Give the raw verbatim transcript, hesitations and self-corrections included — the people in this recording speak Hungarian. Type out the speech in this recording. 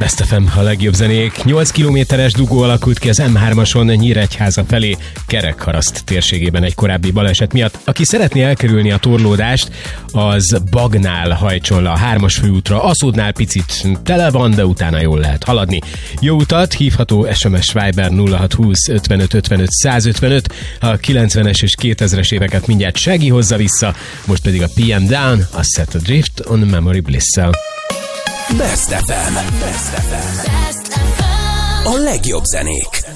Best ef em, a legjobb zenék. nyolc kilométeres dugó alakult ki az em hármason Nyíregyháza felé, Kerekharaszt térségében egy korábbi baleset miatt. Aki szeretné elkerülni a torlódást, az Bagnál hajtson le a hármas főútra. Aszódnál picit tele van, de utána jól lehet haladni. Jó utat, hívható es em es Viber nulla hat húsz ötvenöt ötvenöt százötvenöt. A kilencvenes és kétezres éveket mindjárt Shaggy hozza vissza, most pedig a pé em Down, a Set Adrift on Memory Bliss-szel. Best ef em. Best ef em. A legjobb zenék.